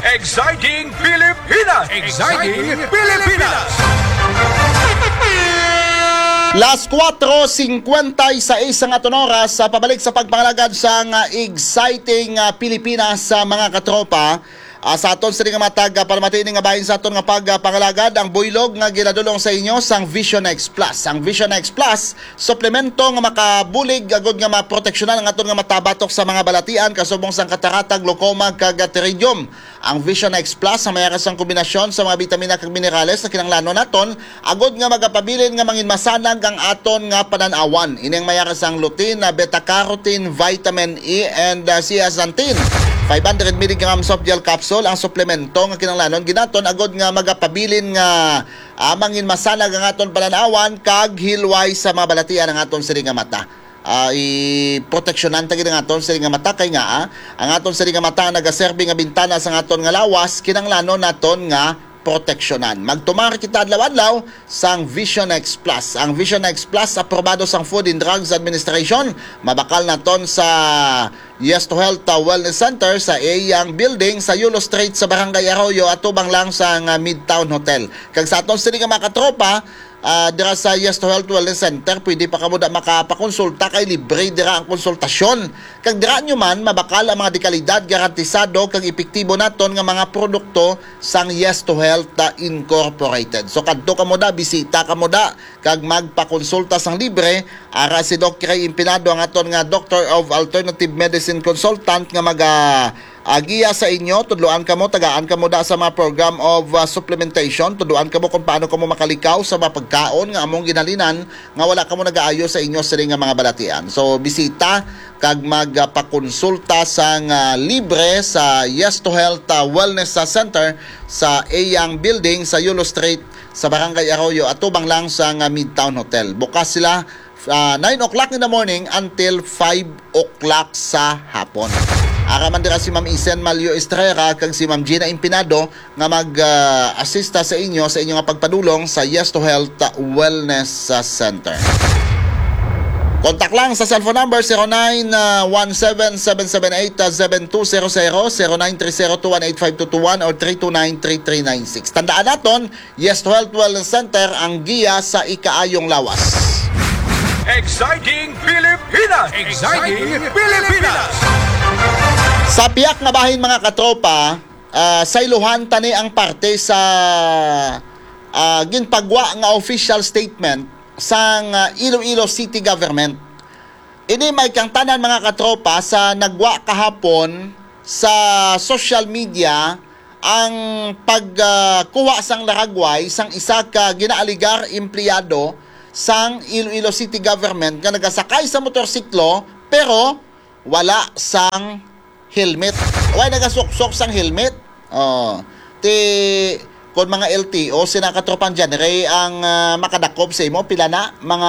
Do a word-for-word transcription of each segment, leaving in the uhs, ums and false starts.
Exciting Pilipinas! Exciting Pilipinas! Las four fifty-six ang aton oras sa pabalik sa pagpangalagad sa uh, exciting uh, Pilipinas sa uh, mga katropa. Uh, sa aton sa nga matag uh, para matinin nga bahin sa aton nga pagpangalagad ang buylog nga ginadulong sa inyo sang Vision X Plus. Ang Vision X Plus, suplemento nga makabulig agud nga maproteksyonan ang aton nga matabatok sa mga balatian kasubong sang katarata, glaucoma kag pterygium. Ang Vision X Plus ang mayara sang kombinasyon sa mga bitamina kag minerales na kinahanglanon naton agud nga magapabilin nga mangin masanag ang aton nga panan-awan. Ining mayara sang lutein, beta carotene, vitamin E and uh, zeaxanthin. five hundred milligrams of gel capsule ang suplemento nga kinahanglanon ginaton agud nga magapabilin nga uh, mangin masanag ang aton panan-awan kag hilway sa mga balatian ng aton siri nga mata. Uh, i-proteksyonan tagid ang aton siri nga mata kay nga ah, ang aton siri nga mata nagaserbi nga bintana sa aton nga lawas kinahanglanon naton nga proteksyonan. Magtumar kita adlaw-adlaw sang Vision X Plus. Ang Vision X Plus aprobado sang Food and Drugs Administration. Mabakal naton sa Yes to Health Wellness Center sa Eyang Building sa Yulo Street sa Barangay Arroyo at tubang lang sa uh, Midtown Hotel. Kag sa aton sini nga mga katropa, Uh, dira sa Yes to Health Wellness Center, pwede pa kamo da makapakonsulta kay libre dira ang konsultasyon. Kag dira nyo man, mabakal ang mga dekalidad, garantisado, kag epektibo naton nga mga produkto sang Yes to Health uh, Incorporated. So kadto kamo da, bisita kamo da, kag magpakonsulta sang libre, ara si Doc Ray Impinado ang aton nga Doctor of Alternative Medicine Consultant nga maga agiya sa inyo, tudloan kamo, tagaan kamo da sa mga program of uh, supplementation, tudloan kamo kung paano kamo makalikaw sa mga pagkaon nga among ginalinan nga wala kamo nagaayo sa inyo sa nga mga balatian. So bisita kag magpakonsulta sang uh, libre sa Yes to Health uh, Wellness Center sa Eyang Building sa Yulo Street sa Barangay Arroyo at tubang lang sa uh, Midtown Hotel. Bukas sila uh, nine o'clock in the morning until five o'clock sa hapon. Araman dira si Ma'am Isen Malio Estrera kag si Ma'am Gina Impinado nga mag-assista uh, sa inyo sa inyong pagpadulong sa Yes to Health Wellness Center. Kontak lang sa cellphone number zero nine one seven seven seven eight seven two zero zero, zero nine three zero two one eight five two two one or three two nine three three nine six. Tandaan naton, Yes to Health Wellness Center ang giya sa ikaayong lawas. Exciting Pilipinas! Exciting Pilipinas! Sa piyak nga bahin mga katropa, uh, sa iluhan tani ang parte sa uh, ginpagwa nga official statement sang uh, Iloilo City Government. Ini may kang tanan mga katropa sa nagwa kahapon sa social media ang pagkuha uh, sang laragway sang isa ka ginaaligar empleyado sang Iloilo City Government nga nagasakay sa motorsiklo pero wala sang helmet. Why nagasuksok sang helmet? Oh, ti kon mga L T O sinakatropan dyan ray ang uh, makadakop sa imo pila na mga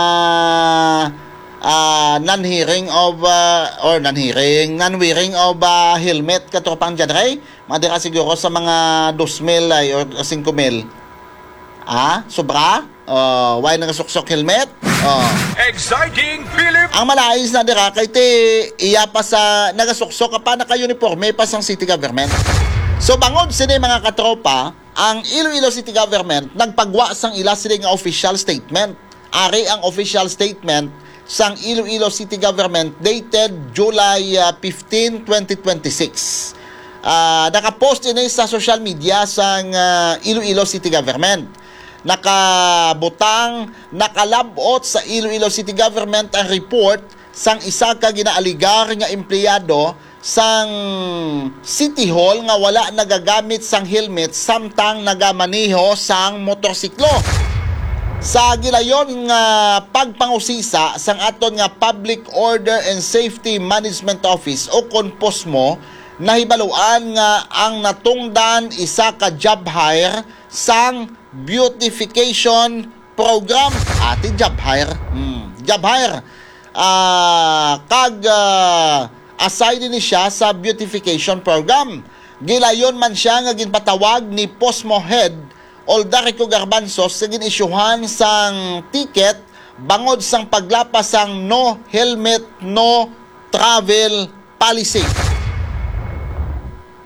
uh, non-hearing of uh, or non-hearing non-wearing of uh, helmet katropang dyan ray madira siguro sa mga two mil ay or five mil. Ah, sobra? Oh, why nagasuksok helmet? Oh. Exciting Philip! Ang malais na dira kay te iya pa sa nagasuksok pa naka-uniforme pa sang city government. So bangod sini mga katropa, ang Iloilo City Government nagpagwa sang ila sini nga official statement. Ari ang official statement sang Iloilo City Government dated July fifteenth, twenty twenty-six. Uh, naka-post ini sa social media sang uh, Iloilo City Government. Nakabutang, nakalabot sa Iloilo City Government ang report sang isa ka ginaaligar nga empleyado sang City Hall nga wala nagagamit sang helmet samtang nagamaniho sang motorsiklo. Sa gilayon nga pagpangusisa sang aton nga Public Order and Safety Management Office o kon POSMO, nahibaluan nga ang natungdan isa ka job hire sang beautification program. Ati job hire. Hmm, job hire. Uh, kag uh, aside ni siya sa beautification program. Gilayon man siya nga ginpatawag ni POSMO Head Oldarico Garbanzos sa ginisyuhan sang ticket bangod sang paglapas sang no helmet, no travel policy.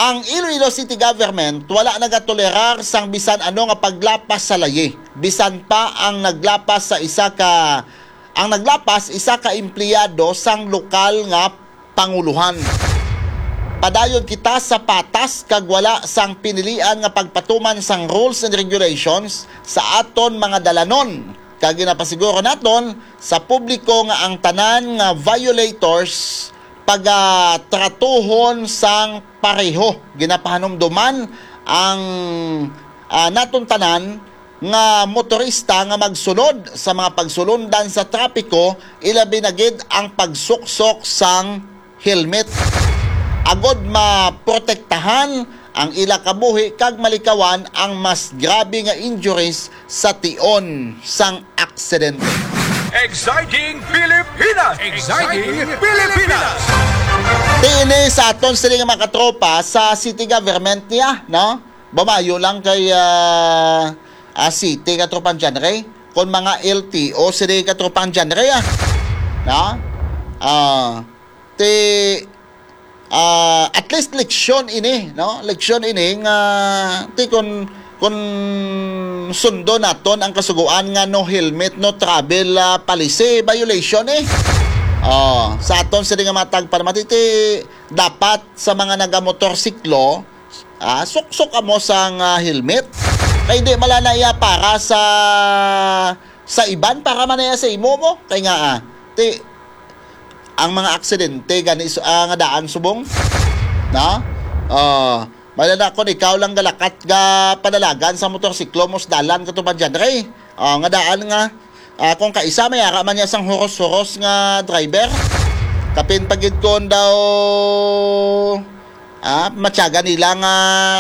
ang Iloilo City Government wala nagatolerar sang bisan ano nga paglapas sa layi. Bisan pa ang naglapas sa isa ka ang naglapas isa ka empleyado sang lokal nga panguluhan. Padayon kita sa patas kag wala sang pinilian nga pagpatuman sang rules and regulations sa aton mga dalanon. Kag ginapasiguro naton sa publiko nga ang tanan nga violators pagatratuhon sang pareho. Ginapahanumduman ang uh, naton tanan nga motorista nga magsunod sa mga pagsulundan sa trapiko, ilabi na gid ang pagsuksok sang helmet. Agod maprotektahan ang ila kabuhi kag malikawan ang mas grabe nga injuries sa tion sang aksidente. Exciting Pilipinas! Exciting Pilipinas! Tini sa aton sila nga mga katropa sa city government niya, no? Bamayo lang kay uh, uh, city katropang genre. Kung mga L T O sila katropang genre, ah. No? Uh, ti uh, at least leksyon ini, no? Leksyon ini nga ti kun kung sundo naton ang kasuguan nga no helmet, no travel uh, policy violation eh. Oh, sa aton sila nga matag para matiti dapat sa mga nagamotorsiklo, ah, suksok amo sang uh, helmet. Kay di malanaya para sa sa iban para manaya sa imo mo. Kay nga ah, ti ang mga aksidente gani uh, nga daan subong. Na? Oh, malala kon ikaw lang galakat ga padalagan sa motorsiklo mos dalan katupad dyan ray. Oh, nga daan nga uh, kung kaisa may ara man niya sang horos-horos nga driver. Kapin pagid kon daw ah matyaga nila nga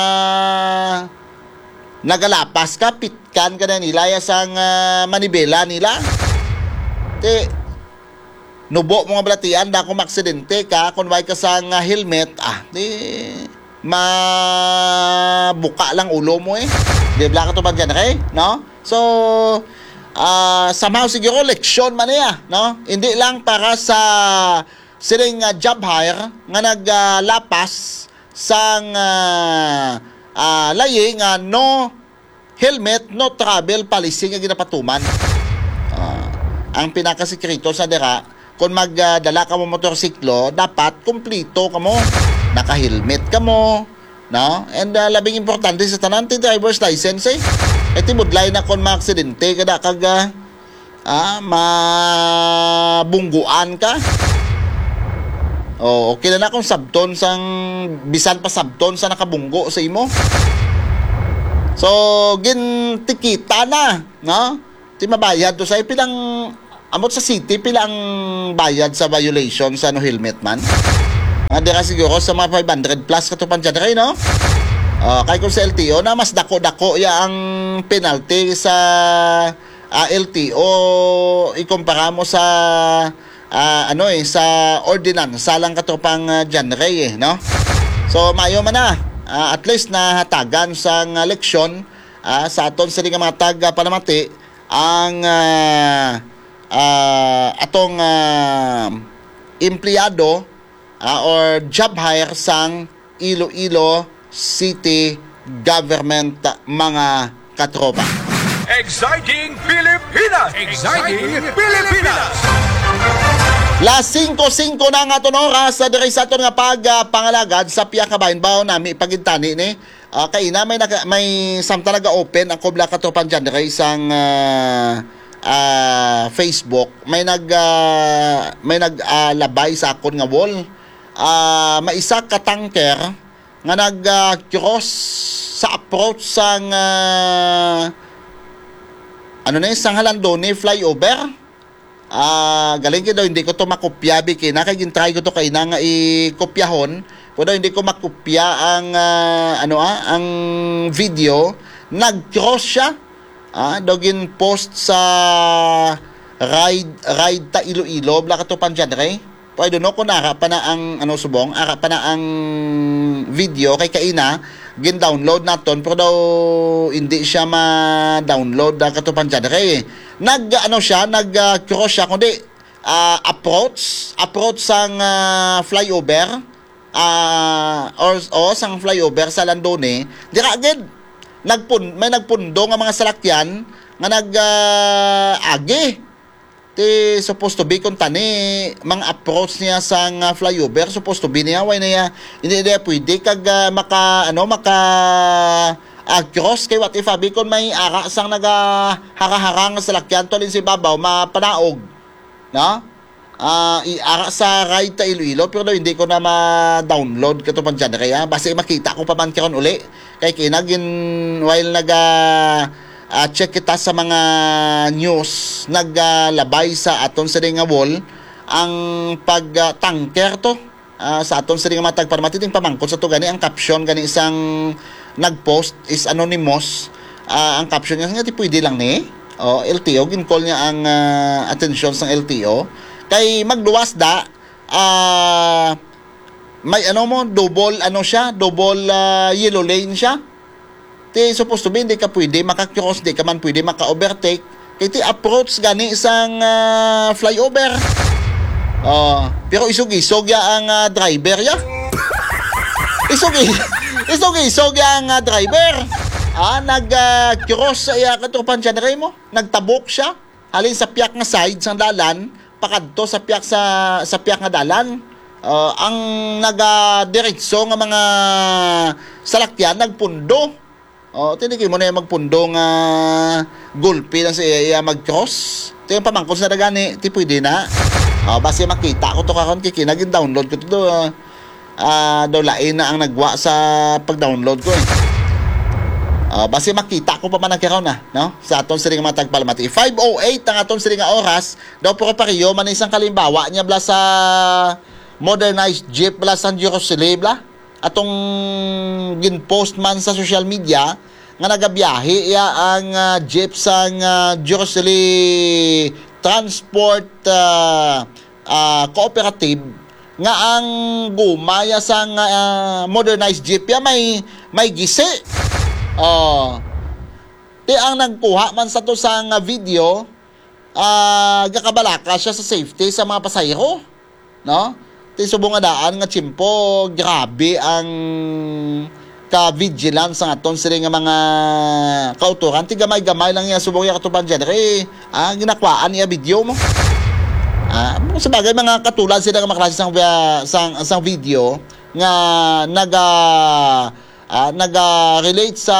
nagalapas ka pitkan ka na nila ya sang uh, manibela nila. Ti nubo mga balatian da kung aksidente ka kung way ka sang uh, helmet ah di mabuka lang ulo mo eh. Di ba ka to ba dyan, okay? No? So, uh, somehow siguro leksyon man niya, no? Hindi lang para sa siling uh, job hire nga naglapas uh, sang uh, uh, layi nga no helmet, no travel policy nga ginapatuman. Uh, ang pinakasikreto sa dera, kung magdala ka mo motorsiklo, dapat kumplito ka mo. Naka-helmet ka mo, no? And uh, labing importante sa tanan ti driver's license eh. E ti budlay na kon maaksidente kada kag uh, ah, mabungguan ka. Oh, okay na na kung sabton sang bisan pa sabton sa nakabunggo sa imo. So, gintikita na, no? Ti mabayad to sa pilang amot sa city pilang bayad sa violation sa no helmet man. Nga dira siguro sa mga five hundred plus katupan dyan rin, no? Uh, kaya kung sa L T O na mas dako-dako ya ang penalty sa uh, L T O ikumpara mo sa uh, ano eh, sa ordinansa lang katupang uh, dyan rin, eh, no? So, mayo man na. Uh, at least na hatagan sa uh, leksyon uh, sa aton sa mga matag uh, palamati ang uh, uh, atong uh, empleyado Uh, or job hire sang Iloilo City Government mga katropa. Exciting Pilipinas! Exciting Pilipinas! Las five five na nga ito oras sa diri sa ito nga pagpangalagad uh, sa piya kabahin bao nami pagintani ni uh, kay na may, naka, may samtang naga-open ang kubla katropan dyan diri isang uh, uh, Facebook may nag uh, may naglabay uh, sa akon nga wall. Uh, maisa ka tanker nga nag-cross uh, sa approach sang uh, ano na isang halandone flyover. Uh, galing ko daw hindi ko to makopya biki na kay gintry ko to kay na nga i-kopyahon pero hindi ko makopya ang uh, ano ah ang video. Nag-cross siya ah dogin post sa ride ride ta Iloilo bla ka to pan dyan ray. Pwede no kung nara pa na ang ano subong, ara pa na ang video kay kaina gin-download naton pero daw hindi siya ma-download da katupan dyan kay nag ano siya nag uh, cross siya kundi uh, approach approach sang uh, flyover uh, or o sang flyover sa Landone, di ka agad nagpun may nagpundo nga mga salakyan nga nag uh, agi ti supposed to be kung tani mga approach niya sang uh, flyover, supposed to be niya way niya hindi niya pwede kag uh, maka ano maka uh, cross kay what if abi kon may ara sang naga haraharang sa salakyan tolin si babaw mapanaog no. Uh, iara sa right ta Iloilo pero hindi ko na ma-download kato pan dyan kaya basta makita ko pa man karon uli kay kinagin while naga uh, check kita sa mga news naglabay uh, sa aton sa nga wall ang pag-tanker uh, to uh, sa aton sa nga matag para matiting pamangkot sa to gani ang caption gani isang nagpost is anonymous uh, ang caption niya nga ti pwede lang ni oh, L T O gin-call niya ang uh, attention ng L T O kay magluwas da uh, may ano mo double ano siya double uh, yellow lane siya ti supposed to be hindi ka pwede maka-cross di ka man pwede maka-overtake kay ti approach gani isang uh, flyover uh, pero isog-isog ya ang uh, driver ya isog isog-isog ya ang uh, driver ah, nag-cross uh, sa iya katupan siya na mo nagtabok siya halin sa piyak nga side sang dalan pakadto sa piyak sa sa piyak nga dalan uh, ang naga-diretso nga mga salakyan nagpundo oh tiniki mo na yung magpundo nga gulpi lang sa iya mag-cross ito yung pamangkos na gani ti pwede na oh, basta makita ko to karon kikinagin download ko to do uh, uh, daw lain na ang nagwa sa pag-download ko eh Uh, basi makita ko pa man nagkaroon na no? Sa aton sila nga mga tagpalamati five oh eight ang aton sila nga oras daw puro pariyo man isang kalimbawa niya bla sa modernized jeep bla San Jerusalem bla atong ginpost man sa social media nga nagabiyahe ya ang uh, jeep sang uh, Jerusalem Transport uh, uh, Cooperative nga ang gumaya sang uh, modernized jeep ya may may gisi. Oh. Ti ang nagkuha man sa to sang uh, video ah uh, gakabalaka siya sa safety sa mga pasahero, no? Ti subong nga daan nga tsimpo grabe ang ka-vigilance ang aton sila nga mga kauturan ti gamay-gamay lang ya subong ya katuban dyan kay ah, ginakwaan niya video mo. Ah, sa bagay mga katulad sila nga maklase sang sang sang video nga naga Uh, naga-relate sa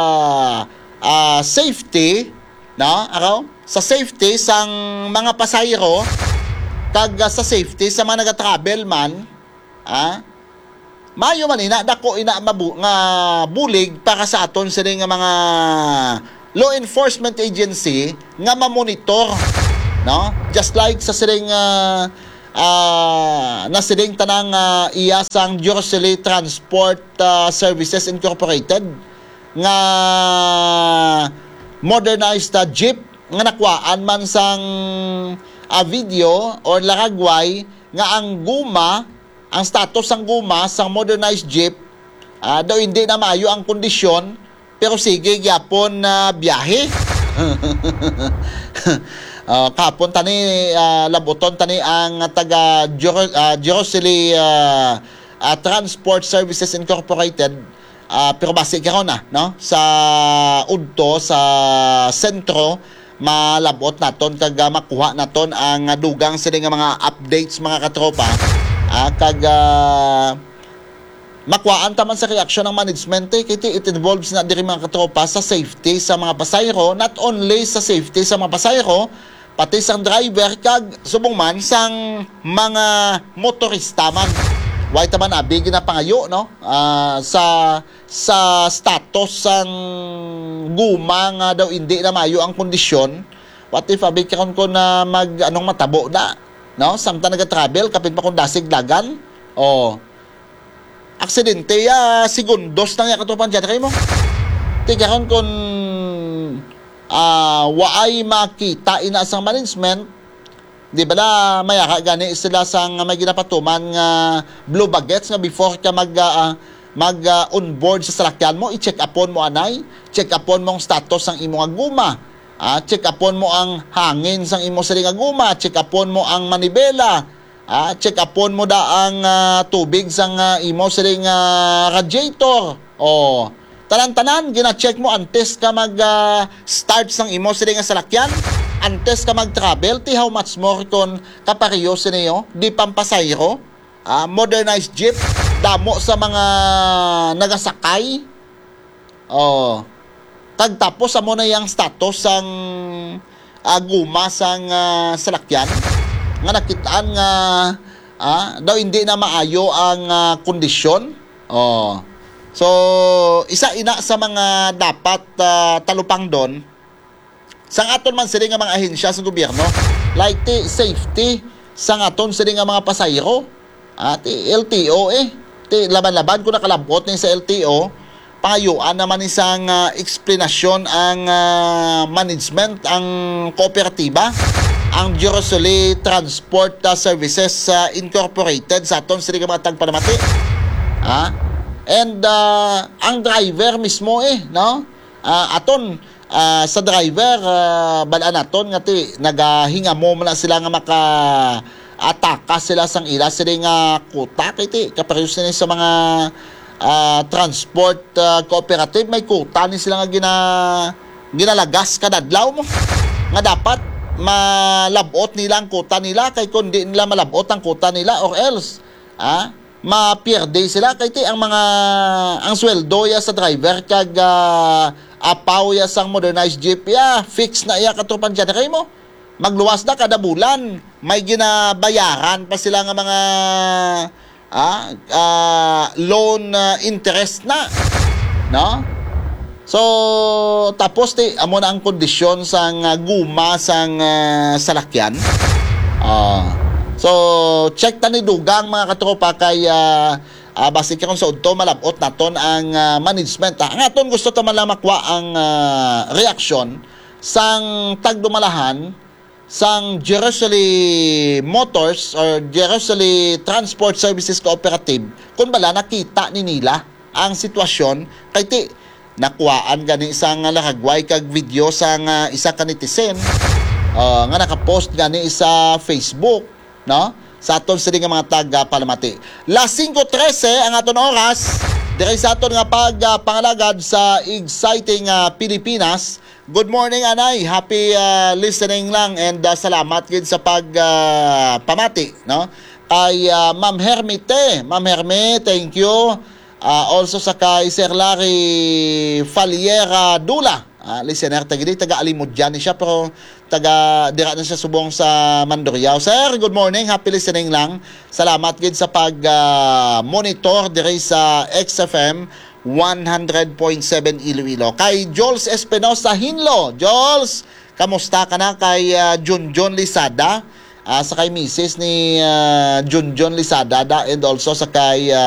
uh, safety no araw sa safety sang mga pasahero kag uh, sa safety sa mga naga-travel man ah mayo man ina dako ina mabu nga bulig para sa aton sila nga mga law enforcement agency nga mamonitor no just like sa siling uh, Uh, na siling tanang uh, iya sang Jerusalem Transport uh, Services Incorporated nga modernized uh, jeep nga nakwaan man sang uh, video or laragway nga ang guma ang status sang guma sang modernized jeep uh, daw hindi na maayo ang kondisyon pero sige gyapon na uh, biyahe. Uh, kapon tani uh, labuton tani ang taga uh, Jerusalem uh, uh, Transport Services Incorporated uh, pero base karon na no sa udto sa sentro malabot naton kag uh, makuha naton ang uh, dugang sila nga mga updates mga katropa uh, kag uh, makuhaan taman sa reaksyon ng management eh, kiti it involves na diri mga katropa sa safety sa mga pasahero, not only sa safety sa mga pasahero pati sang driver kag subong man sang mga motorista man. Why taman abi ginapangayo no uh, sa sa status sang guma nga daw hindi na mayo ang kondisyon. What if abi karon ko na mag anong matabo da no samtang naga-travel kapit pa kun dasig dagan oh aksidente ya segundos nang ya katupan dyan kayo mo ti karon kun Uh, waay makita ina sang management di ba la mayaka gani sila sang may ginapatuman nga blue baguettes nga before ka mag uh, mag uh, on board sa salakyan mo i-check upon mo anay check upon mo ang status sang imo nga guma uh, check upon mo ang hangin sang imo sila nga guma check upon mo ang manibela Ah, check upon mo da ang ah, tubig sang ah, imo siling ah, radiator. Oh, tanan-tanan gina-check mo antes ka mag ah, start sang imo siling nga salakyan. Antes ka mag-travel, ti how much more kon kapareho sa niyo, di pampasayro, ah, modernized jeep, damo sa mga nagasakay. Oh, tagtapos amo na yung status sang uh, guma sang uh, salakyan nga nakitaan nga ah, daw hindi na maayo ang uh, kondisyon. Oh. So, isa ina sa mga dapat uh, talupang doon sang aton man sila nga mga ahensya sa gobyerno, like ti safety sang aton sila nga mga pasayro. Ah, ti L T O eh. Ti laban-laban ko nakalabot ni sa L T O. Pangayuan naman isang uh, explanasyon ang uh, management, ang kooperatiba, ang Jerusalem Transport uh, Services uh, Incorporated sa aton sila nga mga tagpanamati. Ah, and uh, ang driver mismo eh, no? Uh, aton Uh, sa driver, uh, balaan naton nga ti nagahinga mo na sila nga maka ataka sila sang ila sila nga kuta kay ti kapareho sila sa mga uh, transport uh, cooperative, may kuta ni sila nga gina ginalagas kadadlaw mo nga dapat malabot nila ang kuta nila, kay kung di nila malabot ang kuta nila or else ah ma-pierde sila kay ti ang mga ang sweldo ya sa driver kag uh, apaw ya sang modernized jeep ya, fix na iya katupan dyan kay mo. Magluwas na kada bulan, may ginabayaran pa sila nga mga ah, ah, loan uh, interest na, no? So tapos ti amo na ang kondisyon sang uh, guma sang uh, salakyan. Ah, so check tani dugang mga katropa kay uh, Uh, basi karon sa udto malabot naton ang uh, management. Ha? Ang aton gusto ta man lang makuha ang uh, reaksyon sang tagdumalahan sang Jerusalem Motors or Jerusalem Transport Services Cooperative kung bala nakita ni nila ang sitwasyon kay ti nakuhaan gani isang laragway kag video sang uh, isa ka netizen uh, nga nakapost gani sa Facebook, no? Sa aton sila nga mga taga-palamati. Las five thirteen ang aton oras. Diri sa aton nga pag-pangalagad sa exciting uh, Pilipinas. Good morning, Anay. Happy uh, listening lang and uh, salamat gid sa pag-pamati. Uh, no? Kay uh, Ma'am Hermite. Ma'am Hermite, thank you. Uh, also sa kay Sir Larry Faliera Dula. Uh, listener, taga taga-alimod dyan siya, pero taga dira na siya subong sa Mandurriao. Sir, good morning, happy listening lang. Salamat gid sa pag-monitor uh, diri sa X F M one hundred point seven Iloilo. Kay Jules Espinosa Hinlo. Jules, kamusta ka na? Kay uh, Junjun Lisada, uh, sa kay Missus ni uh, Junjun Lisada da, and also sa kay uh,